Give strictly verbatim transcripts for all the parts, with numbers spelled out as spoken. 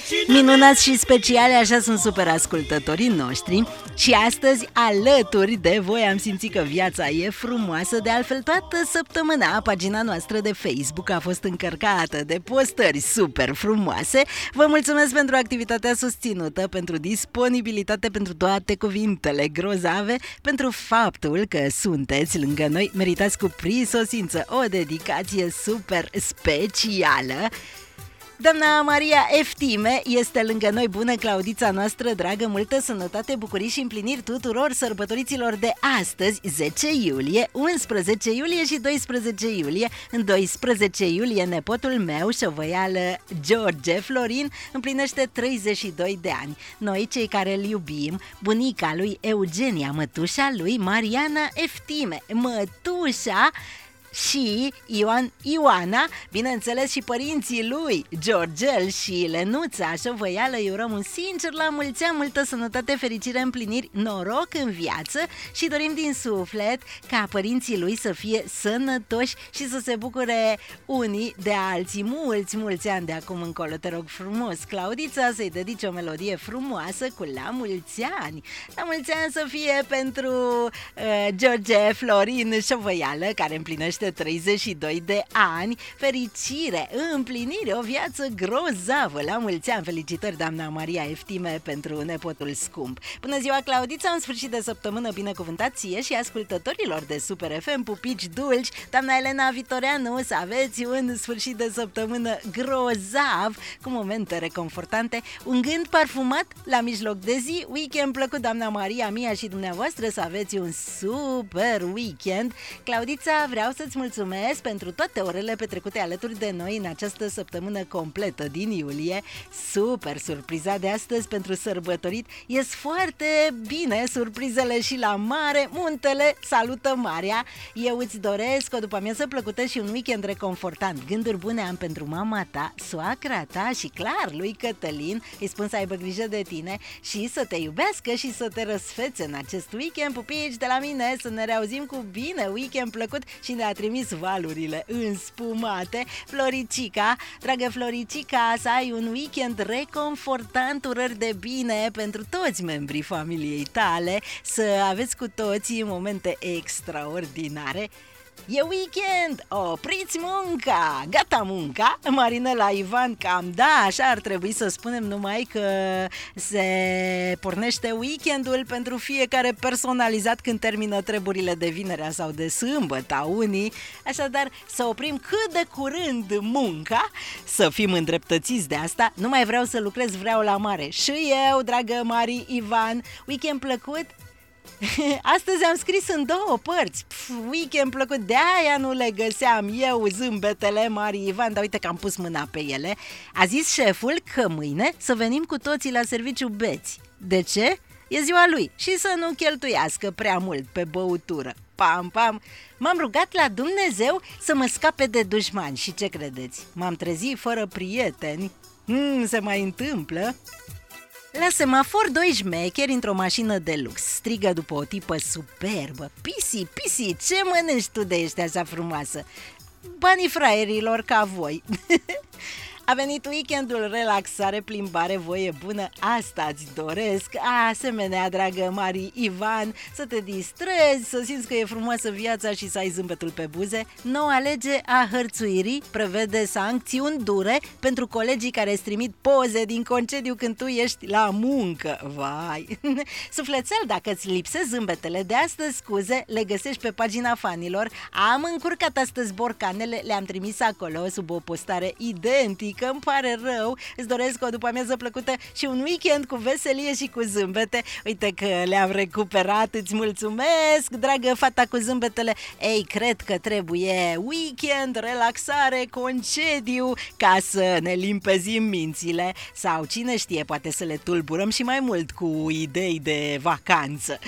Minunați și speciale, așa sunt super ascultătorii noștri. Și astăzi, alături de voi, am simțit că viața e frumoasă. De altfel, toată săptămâna pagina noastră de Facebook a fost încărcată de postări super frumoase. Vă mulțumesc pentru activitatea susținută, pentru disponibilitate, pentru toate cuvintele grozave, pentru faptul că sunteți lângă noi. Meritați cu prisosință o dedicație super specială. Doamna Maria Eftime este lângă noi. Bună, Claudița noastră dragă, multă sănătate, bucurii și împliniri tuturor sărbătoriților de astăzi, zece iulie, unsprezece iulie și doisprezece iulie. În doisprezece iulie, nepotul meu, șovăială George Florin, împlinește treizeci și doi de ani. Noi, cei care îl iubim, bunica lui Eugenia, mătușa lui Mariana Eftime, mătușa și Ioan Ioana, bineînțeles și părinții lui Georgel și Lenuța șovăială, îi urăm un sincer la mulți ani, multă sănătate, fericire, împliniri, noroc în viață și dorim din suflet ca părinții lui să fie sănătoși și să se bucure unii de alții mulți, mulți ani de acum încolo. Te rog frumos, Claudița, să-i dedici o melodie frumoasă cu la mulți ani. La mulți ani să fie pentru uh, George Florin șovăială, care împlinește treizeci și doi de ani, fericire, împlinire, o viață grozavă. La mulți ani, felicitări, doamna Maria Eftime, pentru nepotul scump. Bună ziua, Claudița, în sfârșit de săptămână binecuvântat ție și ascultătorilor de Super F M, pupici dulci. Doamna Elena Vitoreanu, să aveți un sfârșit de săptămână grozav, cu momente reconfortante, un gând parfumat la mijloc de zi, weekend plăcut, doamna Maria mia și dumneavoastră, să aveți un super weekend. Claudița, vreau să îți mulțumesc pentru toate orele petrecute alături de noi în această săptămână completă din iulie. Super surpriza de astăzi pentru sărbătorit. Ies foarte bine surprizele și la mare. Muntele salută marea. Eu îți doresc o după-amiază plăcută și un weekend reconfortant. Gânduri bune am pentru mama ta, soacra ta și clar lui Cătălin. Îi spun să aibă grijă de tine și să te iubească și să te răsfețe în acest weekend. Pupici de la mine, să ne reauzim cu bine. Weekend plăcut și ne-a trimis valurile înspumate. Floricica, dragă Floricica, să ai un weekend reconfortant, urări de bine pentru toți membrii familiei tale, să aveți cu toții momente extraordinare. E weekend, opriți munca, gata munca. Marinela Ivan, cam da, așa ar trebui să spunem, numai că se pornește weekendul pentru fiecare personalizat când termină treburile de vinerea sau de sâmbătă unii. Așadar, să oprim cât de curând munca, să fim îndreptățiți de asta. Nu mai vreau să lucrez, vreau la mare. Și eu, dragă Mari Ivan, weekend plăcut. Astăzi am scris în două părți. Pf, weekend plăcut, de-aia nu le găseam eu zâmbetele, Mari Ivan, dar uite că am pus mâna pe ele. A zis șeful că mâine să venim cu toții la serviciu beți. De ce? E ziua lui și să nu cheltuiască prea mult pe băutură. Pam, pam. M-am rugat la Dumnezeu să mă scape de dușmani și ce credeți? M-am trezit fără prieteni. Hmm, se mai întâmplă. La semafor, doi șmecheri într-o mașină de lux strigă după o tipă superbă: Pisi, Pisi, ce mănânci tu de ești așa frumoasă? Banii fraierilor ca voi. A venit weekendul, relaxare, plimbare, voie bună, asta îți doresc. Asemenea, dragă Mari Ivan, să te distrezi, să simți că e frumoasă viața și să ai zâmbetul pe buze. Noua lege a hărțuirii prevede sancțiuni dure pentru colegii care îți trimit poze din concediu când tu ești la muncă. Vai! Sufletel, dacă îți lipsesc zâmbetele de astăzi, scuze, le găsești pe pagina fanilor. Am încurcat astăzi borcanele, le-am trimis acolo sub o postare identică. Că îmi pare rău, îți doresc o după-amiază plăcută și un weekend cu veselie și cu zâmbete. Uite că le-am recuperat, îți mulțumesc, dragă fata cu zâmbetele. Ei, cred că trebuie weekend, relaxare, concediu, ca să ne limpezim mințile. Sau cine știe, poate să le tulburăm și mai mult cu idei de vacanță.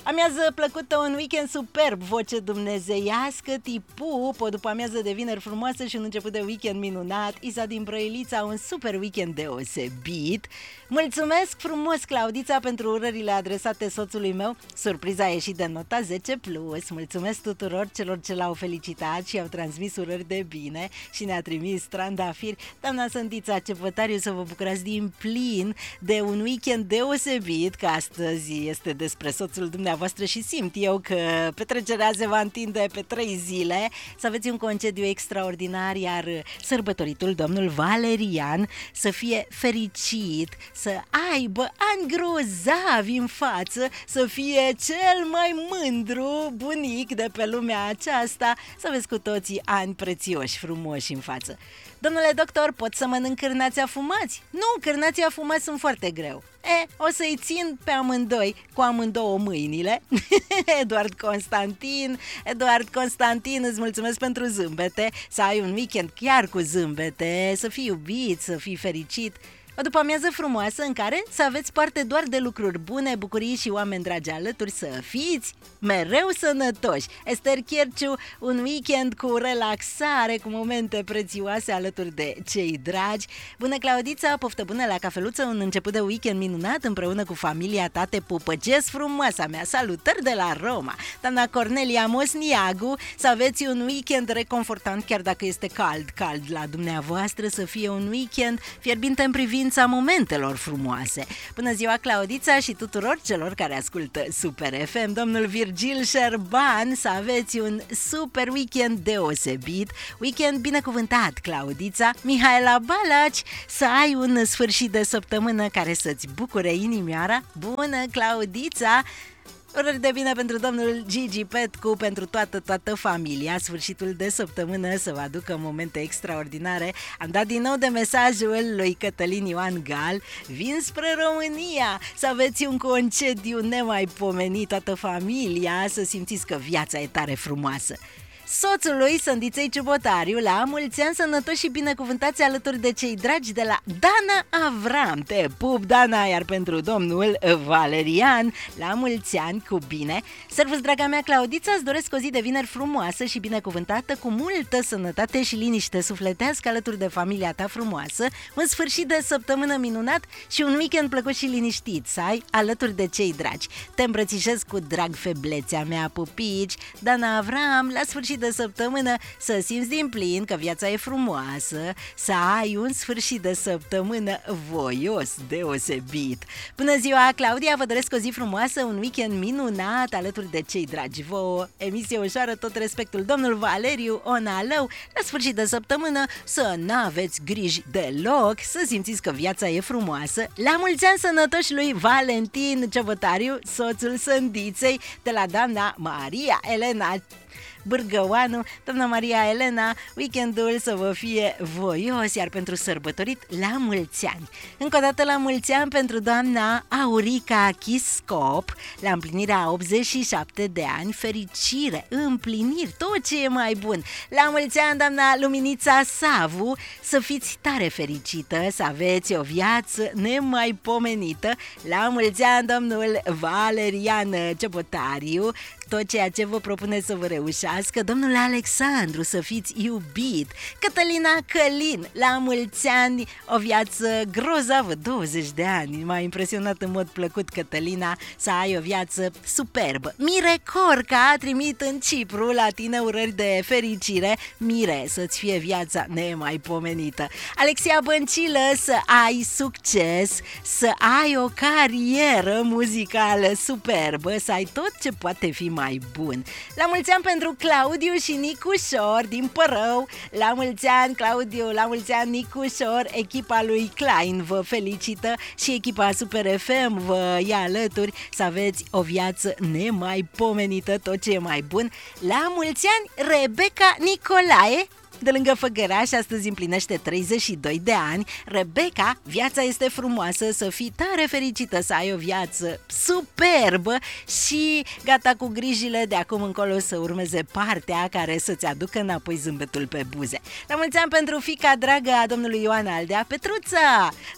Amiază plăcută, un weekend superb, voce dumnezeiască, tipu, o după amiază de vineri frumoasă și un început de weekend minunat. Isa din Brăilița, un super weekend deosebit. Mulțumesc frumos, Claudița, pentru urările adresate soțului meu. Surpriza a ieșit de nota zece plus. Mulțumesc tuturor celor ce l-au felicitat și au transmis urări de bine și ne-a trimis trandafiri. Doamna Sândița Cepătariu, să vă bucurați din plin de un weekend deosebit, că astăzi este despre soțul dumneavoastră și simt eu că petrecerea se va întinde pe trei zile. Să aveți un concediu extraordinar, iar sărbătoritul domnul Valerian să fie fericit, să aibă ani grozavi în față, să fie cel mai mândru bunic de pe lumea aceasta, să aveți cu toții ani prețioși, frumoși în față. Domnule doctor, pot să mănânc cârnați afumați? Nu, cârnații afumați sunt foarte greu. E, o să-i țin pe amândoi, cu amândouă mâinile. Eduard Constantin, Eduard Constantin, îți mulțumesc pentru zâmbete, să ai un weekend chiar cu zâmbete, să fii iubit, să fii fericit. O după amiază frumoasă în care să aveți parte doar de lucruri bune, bucurii și oameni dragi alături, să fiți mereu sănătoși. Ester Chierciu, un weekend cu relaxare, cu momente prețioase alături de cei dragi. Bună, Claudița, poftă bună la cafeluță, un început de weekend minunat împreună cu familia ta, te pupăcesc frumoasa mea, salutări de la Roma. Doamna Cornelia Mosniagu, să aveți un weekend reconfortant, chiar dacă este cald, cald la dumneavoastră, să fie un weekend fierbinte în privință momentelor frumoase. Bună ziua, Claudița, și tuturor celor care ascultă Super F M. Domnul Virgil Șerban, să aveți un super weekend deosebit, weekend binecuvântat, Claudița. Mihaela Balaci, să ai un sfârșit de săptămână care să-ți bucure inimioara. Bună, Claudița! Urări de bine pentru domnul Gigi Petcu, pentru toată, toată familia. Sfârșitul de săptămână să vă aducă momente extraordinare. Am dat din nou de mesajul lui Cătălin Ioan Gal. Vin spre România, să aveți un concediu nemaipomenit, toată familia, să simțiți că viața e tare frumoasă. Soțului Sândiței Ciubotariu, la mulți ani sănătoși și binecuvântați alături de cei dragi de la Dana Avram. Te pup, Dana, iar pentru domnul Valerian, la mulți ani cu bine. Servus, draga mea Claudița, îți doresc o zi de vineri frumoasă și binecuvântată, cu multă sănătate și liniște sufletească alături de familia ta frumoasă, un sfârșit de săptămână minunat și un weekend plăcut și liniștit să ai alături de cei dragi. Te îmbrățișez cu drag, feblețea mea, pupici. Dana Avram, la sfârșit de săptămână să simți din plin că viața e frumoasă, să ai un sfârșit de săptămână voios, deosebit. Bună ziua, Claudia, vă doresc o zi frumoasă, un weekend minunat alături de cei dragi vouă, emisie ușoară, tot respectul, domnul Valeriu Onalău, la sfârșit de săptămână să n-aveți griji deloc, să simțiți că viața e frumoasă. La mulți ani sănătoși lui Valentin Ciobătariu, soțul Sândiței, de la doamna Maria Elena Bârgăoanu. Doamna Maria Elena, weekendul să vă fie voios, iar pentru sărbătorit, la mulți ani. Încă o dată la mulți ani pentru doamna Aurica Chiscop, la împlinirea optzeci și șapte de ani, fericire, împliniri, tot ce e mai bun. La mulți ani, doamna Luminița Savu, să fiți tare fericită, să aveți o viață nemaipomenită. La mulți ani, domnul Valerian Ciobotariu, tot ceea ce vă propune să vă reușească. Domnul Alexandru, să fiți iubit. Cătălina Călin, la mulți ani, o viață grozavă, douăzeci de ani. M-a impresionat în mod plăcut, Cătălina, să ai o viață superbă. Mire Corca a trimit în Cipru la tine urări de fericire. Mire, să-ți fie viața nemaipomenită. Alexia Băncilă, să ai succes, să ai o carieră muzicală superbă, să ai tot ce poate fi mai bun. La mulți ani pentru Claudiu și Nicușor din Părău. La mulți ani, Claudiu, la mulți ani, Nicușor. Echipa lui Klein vă felicită și echipa Super F M vă ia alături, să aveți o viață nemaipomenită, tot ce e mai bun. La mulți ani, Rebecca Nicolae, de lângă Făgăraș, astăzi împlinește treizeci și doi de ani. Rebecca, viața este frumoasă, să fii tare fericită, să ai o viață superbă și gata cu grijile, de acum încolo să urmeze partea care să-ți aducă înapoi zâmbetul pe buze. La mulți ani pentru fiica dragă a domnului Ioan Aldea, Petruța!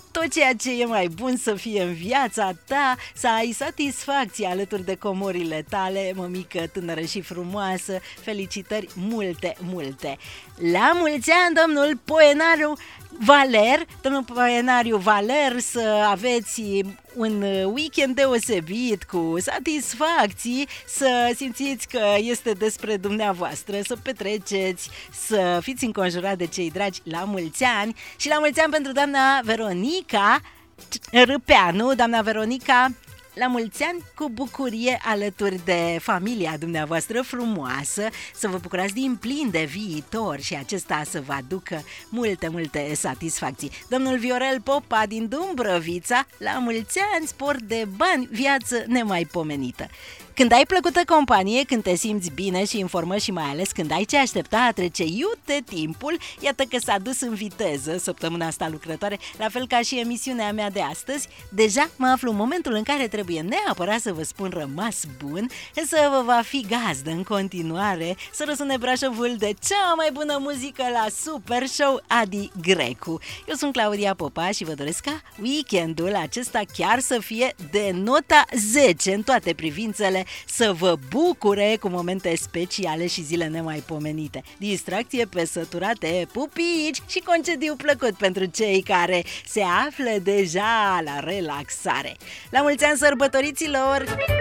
tot ceea ce e mai bun să fie în viața ta, să ai satisfacție alături de comorile tale, mămică tânără și frumoasă. Felicitări multe, multe! La mulți ani, domnul Poenariu Valer, domnul Poenariu Valer, să aveți un weekend deosebit, cu satisfacții, să simțiți că este despre dumneavoastră, să petreceți, să fiți înconjurat de cei dragi. La mulți ani și la mulți ani pentru doamna Veronica Râpeanu. Doamna Veronica, la mulți ani cu bucurie alături de familia dumneavoastră frumoasă, să vă bucurați din plin de viitor și acesta să vă aducă multe, multe satisfacții. Domnul Viorel Popa din Dumbrăvița, la mulți ani, spor de bani, viață nemaipomenită. Când ai plăcută companie, când te simți bine și informăți și mai ales când ai ce aștepta, trece iute timpul, iată că s-a dus în viteză săptămâna asta lucrătoare, la fel ca și emisiunea mea de astăzi. Deja mă aflu în momentul în care trebuie neapărat să vă spun rămas bun, însă vă va fi gazdă în continuare să răsune Brașovul de cea mai bună muzică la Super Show Adi Grecu. Eu sunt Claudia Popa și vă doresc ca weekendul acesta chiar să fie de nota zece în toate privințele, să vă bucure cu momente speciale și zile nemaipomenite. Distracție pe săturate, pupici și concediu plăcut pentru cei care se află deja la relaxare. La mulți ani sărbătoriților!